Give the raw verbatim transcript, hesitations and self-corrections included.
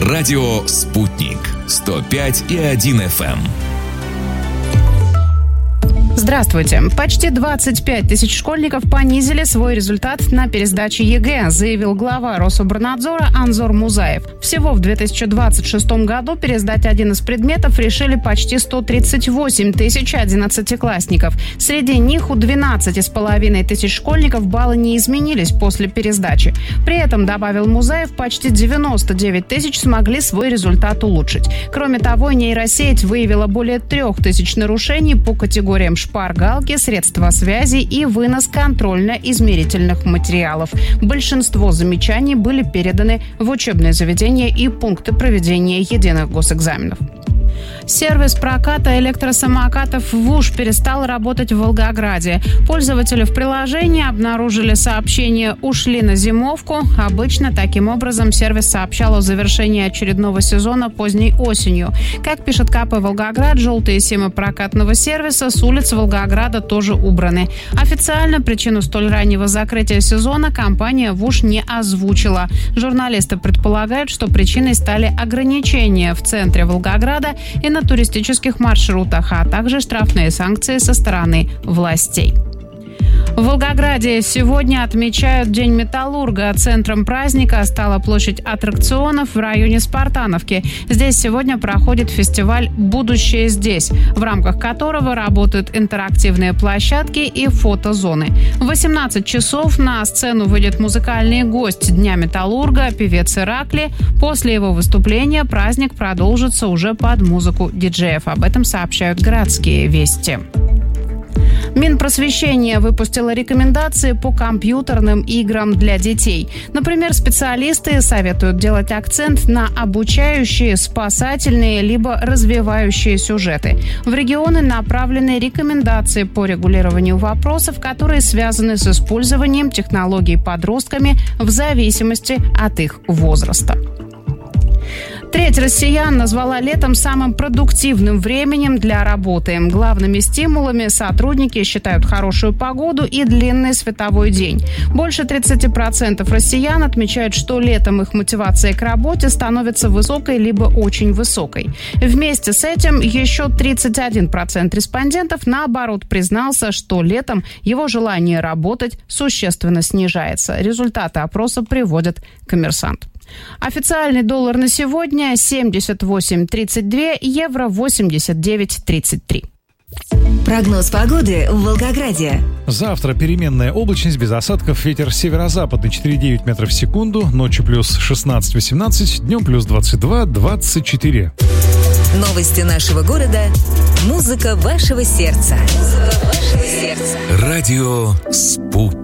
Радио «Спутник». сто пять и один эф эм. Здравствуйте. Почти двадцать пять тысяч школьников понизили свой результат на пересдаче ЕГЭ, заявил глава Рособорнадзора Анзор Музаев. Всего в две тысячи двадцать шестом году пересдать один из предметов решили почти сто тридцать восемь тысяч одиннадцатиклассников. Среди них у двенадцати с половиной тысяч школьников баллы не изменились после пересдачи. При этом, добавил Музаев, почти девяносто девять тысяч смогли свой результат улучшить. Кроме того, нейросеть выявила более трех тысяч нарушений по категориям шпаргалки, средства связи и вынос контрольно-измерительных материалов. Большинство замечаний были переданы в учебные заведения и пункты проведения единых госэкзаменов. Сервис проката электросамокатов ВУШ перестал работать в Волгограде. Пользователи в приложении обнаружили сообщение «Ушли на зимовку». Обычно таким образом сервис сообщал о завершении очередного сезона поздней осенью. Как пишет ка пэ «Волгоград», желтые симы прокатного сервиса с улиц Волгограда тоже убраны. Официально причину столь раннего закрытия сезона компания ВУШ не озвучила. Журналисты предполагают, что причиной стали ограничения в центре Волгограда и на туристических маршрутах, а также штрафные санкции со стороны властей. В Волгограде сегодня отмечают День металлурга. Центром праздника стала площадь аттракционов в районе Спартановки. Здесь сегодня проходит фестиваль «Будущее здесь», в рамках которого работают интерактивные площадки и фотозоны. В восемнадцать часов на сцену выйдет музыкальный гость Дня металлурга, певец Иракли. После его выступления праздник продолжится уже под музыку диджеев. Об этом сообщают городские вести. Минпросвещение выпустило рекомендации по компьютерным играм для детей. Например, специалисты советуют делать акцент на обучающие, спасательные либо развивающие сюжеты. В регионы направлены рекомендации по регулированию вопросов, которые связаны с использованием технологий подростками в зависимости от их возраста. Треть россиян назвала летом самым продуктивным временем для работы. Главными стимулами сотрудники считают хорошую погоду и длинный световой день. Больше тридцать процентов россиян отмечают, что летом их мотивация к работе становится высокой либо очень высокой. Вместе с этим еще тридцать один процент респондентов, наоборот, признался, что летом его желание работать существенно снижается. Результаты опроса приводит «Коммерсант». Официальный доллар на сегодня семьдесят восемь тридцать два, евро восемьдесят девять тридцать три. Прогноз погоды в Волгограде. Завтра переменная облачность, без осадков, ветер северо-западный четыре девять метров в секунду, ночью плюс шестнадцать восемнадцать, днем плюс двадцать два двадцать четыре. Новости нашего города, музыка вашего сердца. Музыка вашего сердца. Радио «Спутник».